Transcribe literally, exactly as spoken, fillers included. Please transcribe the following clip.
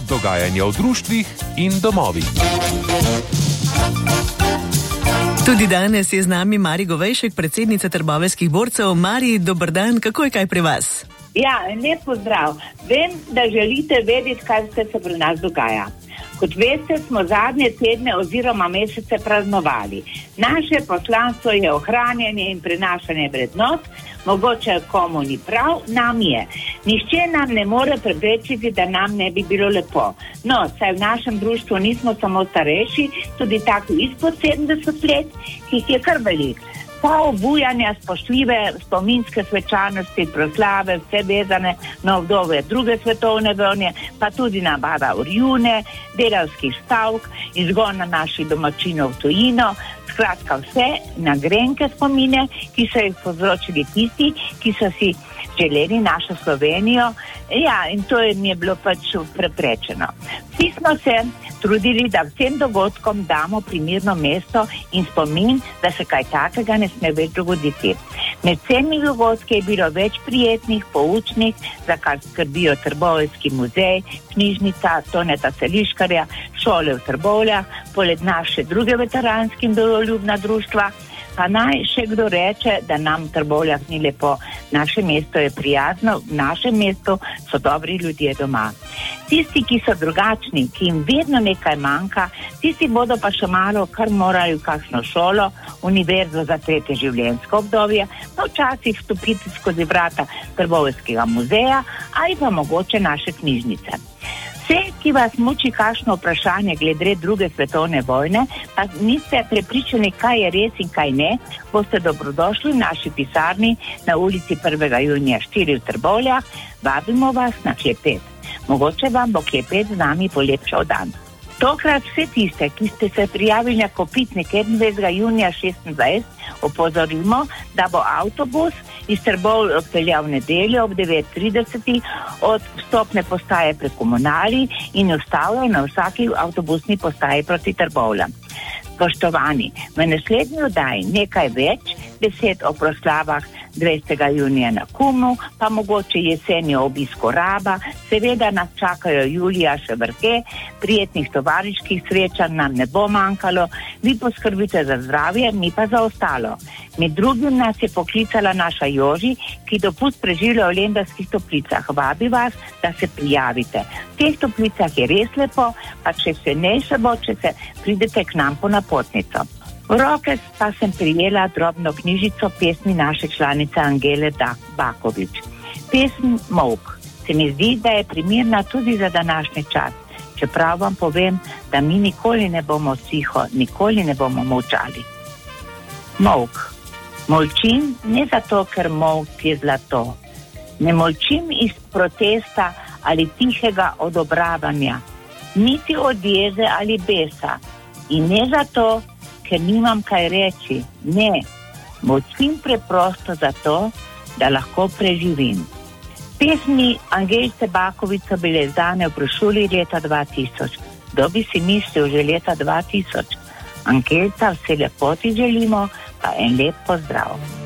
dogajanja v društvih in domovih. Tudi danes je z nami Mari Govejšek, predsednica Trboveljskih borcev. Mari, dober dan, kako je kaj pri vas? Ja, lep pozdrav. Vem, da želite vedeti, kaj se pri nas dogaja. Kot veste, smo zadnje tedne oziroma mesece praznovali. Naše poslanstvo je ohranjanje in prenašanje vrednot, mogoče komu ni prav, nam je. Nihče nam ne more preprečiti, da nam ne bi bilo lepo. No, saj v našem društvu nismo samo starejši, tudi tako izpod sedemdeset let, ki jih je kar veliko. Pa obujanja, spoštljive spominske svečanosti, proslave, vse vezane na obdobje druge svetovne vojne, pa tudi na Bavarijune, delavskih stavk, izgona naših domačinov v tujino, skratka vse na grenke spomine, ki so jih povzročili tisti, ki so si želeli našo Slovenijo. Ja, in to je mi je bilo pač preprečeno. Vsi smo se trudili, da vsem dogodkom damo primirno mesto in spomin, da se kaj takega ne sme več dogoditi. Med vsemi dogodki je bilo več prijetnih, poučnih, za kar skrbijo Trboveljski muzej, knjižnica Toneta Seliškarja, šole v Trbovljah, poleg naše druge veteranske in domoljubna društva. Pa naj še kdo reče, da nam v Trbovljah ni lepo. Naše mesto je prijazno, v našem mestu so dobri ljudje doma. Tisti, ki so drugačni, ki jim vedno nekaj manjka, tisti bodo pa še malo kar morali v kakšno šolo, univerzo za tretje življenjsko obdobje, pa včasih vstopiti skozi vrata Trboveljskega muzeja ali pa mogoče naše knjižnice. Vse, ki vas muči kakšno vprašanje glede druge svetovne vojne, pa niste prepričani, kaj je res in kaj ne, boste dobrodošli v naši pisarni na ulici prvega junija štiri v Trbovljah. Vabimo vas na klepet. Mogoče vam bo klepet z nami polepšal dan. Tokrat vse tiste, ki ste se prijavili na kopitnik enaindvajsetega junija šestindvajset, opozorimo, da bo avtobus iz Trbovlja odpeljal v nedeljo ob devet trideset od vstopne postaje pri Komunali in ustavljal na vsaki avtobusni postaji proti Trbovljam. Spoštovani, v naslednji oddaji nekaj več besed o proslavah dvajsetega junija na Kumu, pa mogoče jeseni o obisku Raba, seveda nas čakajo julija še vrhe, prijetnih tovariških srečanj nam ne bo manjkalo, vi poskrbite za zdravje, mi pa za ostalo. Med drugim nas je poklicala naša Joži, ki dopust preživlja v Lendavskih Toplicah. Vabi vas, da se prijavite. V teh toplicah je res lepo, pa če se ne še bo, če se pridete k nam po napotnico. V roke pa sem prijela drobno knjižico pesmi naše članice Angele Bakovič. Pesm Molk se mi zdi, da je primerna tudi za današnji čas. Čeprav vam povem, da mi nikoli ne bomo tiho, nikoli ne bomo molčali. Molk. Molčim ne zato, ker molk je zlato. Ne molčim iz protesta ali tihega odobravanja, niti od jeze ali besa. In ne zato, ker nimam kaj reči. Ne, molčim preprosto zato, da lahko preživim. Pesmi Angelice Bakovič so bile izdane v brošuri leta dva tisoč. Kdo bi si mislil že leta dva tisoč? Angelica, vse lepo ti želimo, pa en lep pozdrav.